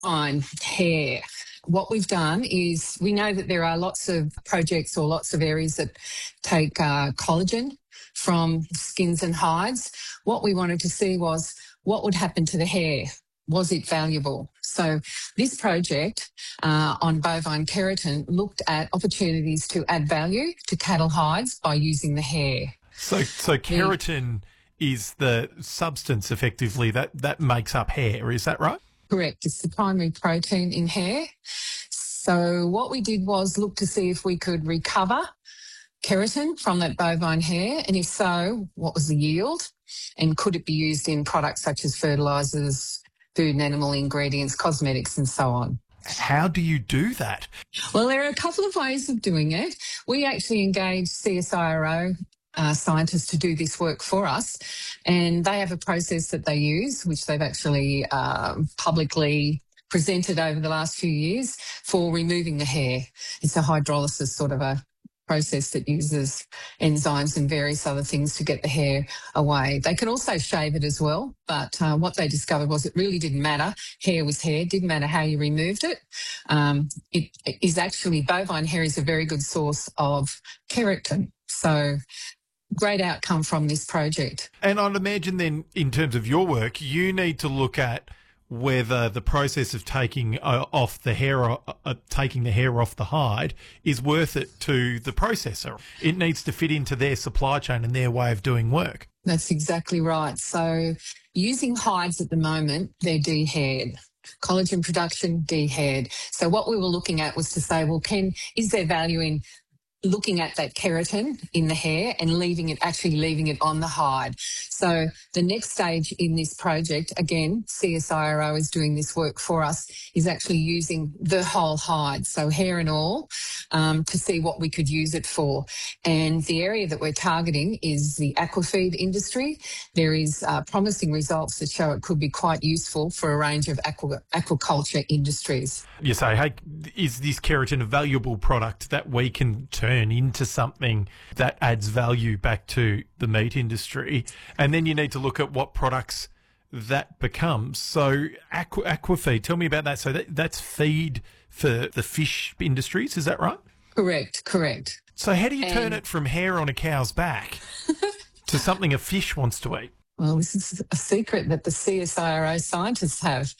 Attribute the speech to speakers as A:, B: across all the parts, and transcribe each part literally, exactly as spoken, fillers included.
A: On hair. What we've done is we know that there are lots of projects or lots of areas that take uh, collagen from skins and hides. What we wanted to see was what would happen to the hair. Was it valuable? So this project uh, on bovine keratin looked at opportunities to add value to cattle hides by using the hair.
B: So, so keratin the, is the substance effectively that, that makes up hair, is that right?
A: Correct. It's the primary protein in hair. So what we did was look to see if we could recover keratin from that bovine hair, and if so, what was the yield, and could it be used in products such as fertilisers, food and animal ingredients, cosmetics and so on.
B: How do you do that?
A: Well, there are a couple of ways of doing it. We actually engaged C S I R O Uh, scientists to do this work for us, and they have a process that they use, which they've actually uh, publicly presented over the last few years for removing the hair. It's a hydrolysis sort of a process that uses enzymes and various other things to get the hair away. They can also shave it as well, but uh, what they discovered was it really didn't matter. Hair was hair, didn't matter how you removed it. Um, it is actually, bovine hair is a very good source of keratin. So great outcome from this project.
B: And I'd imagine then, in terms of your work, you need to look at whether the process of taking uh, off the hair, uh, uh, taking the hair off the hide is worth it to the processor. It needs to fit into their supply chain and their way of doing work.
A: That's exactly right. So using hides at the moment, they're de-haired. Collagen production, de-haired. So what we were looking at was to say, well, can is there value in looking at that keratin in the hair and leaving it, actually leaving it on the hide. So the next stage in this project, again, C S I R O is doing this work for us, is actually using the whole hide, so hair and all, um, to see what we could use it for. And the area that we're targeting is the aquafeed industry. There is uh, promising results that show it could be quite useful for a range of aqua, aquaculture industries.
B: You say, hey, is this keratin a valuable product that we can turn into something that adds value back to the meat industry? And then you need to look at what products that becomes. So aqua, aquafeed, tell me about that. So that, that's feed for the fish industries, is that right?
A: Correct, correct.
B: So how do you
A: and...
B: turn it from hair on a cow's back to something a fish wants to eat?
A: Well, this is a secret that the C S I R O scientists have.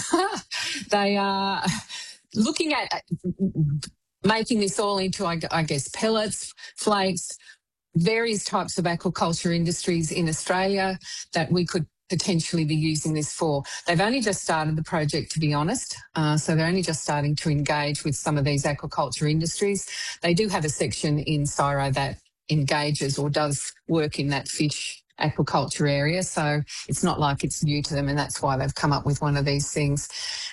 A: They are looking at making this all into, I guess, pellets, flakes, various types of aquaculture industries in Australia that we could potentially be using this for. They've only just started the project, to be honest, uh, so they're only just starting to engage with some of these aquaculture industries. They do have a section in C S I R O that engages or does work in that fish aquaculture area, so it's not like it's new to them, and that's why they've come up with one of these things,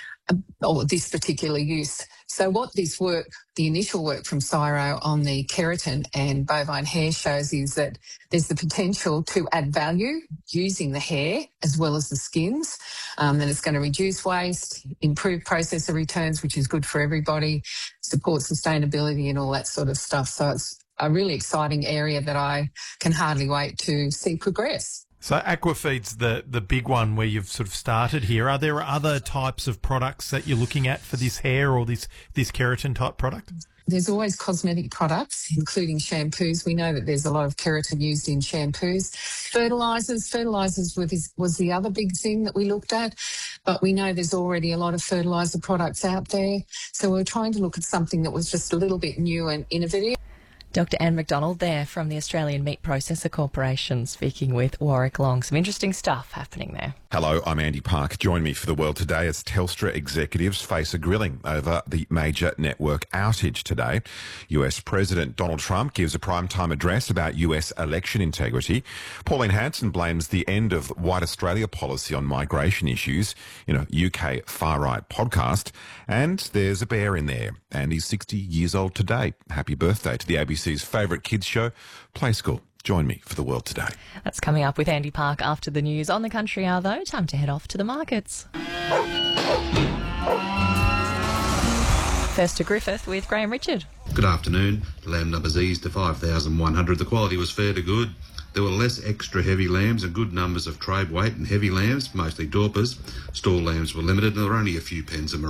A: or this particular use. So what this work, the initial work from C S I R O on the keratin and bovine hair shows is that there's the potential to add value using the hair as well as the skins, um, that it's going to reduce waste, improve processor returns, which is good for everybody, support sustainability and all that sort of stuff. So it's a really exciting area that I can hardly wait to see progress.
B: So aquafeed's the, the big one where you've sort of started here. Are there other types of products that you're looking at for this hair or this, this keratin type product?
A: There's always cosmetic products, including shampoos. We know that there's a lot of keratin used in shampoos. Fertilisers, fertilisers was, was the other big thing that we looked at, but we know there's already a lot of fertiliser products out there. So we're trying to look at something that was just a little bit new and innovative.
C: Doctor Anne McDonald there from the Australian Meat Processor Corporation speaking with Warwick Long. Some interesting stuff happening there.
D: Hello, I'm Andy Park. Join me for The World Today as Telstra executives face a grilling over the major network outage today. U S President Donald Trump gives a primetime address about U S election integrity. Pauline Hanson blames the end of White Australia policy on migration issues in a U K far-right podcast. And there's a bear in there, and he's sixty years old today. Happy birthday to the A B C's favourite kids show, Play School. Join me for The World Today.
C: That's coming up with Andy Park after the news. On the Country Hour, though, time to head off to the markets. First to Griffith with Graham Richard.
E: Good afternoon. The lamb numbers eased to five thousand one hundred. The quality was fair to good. There were less extra heavy lambs and good numbers of trade weight and heavy lambs, mostly Dorpers. Stall lambs were limited and there were only a few pens of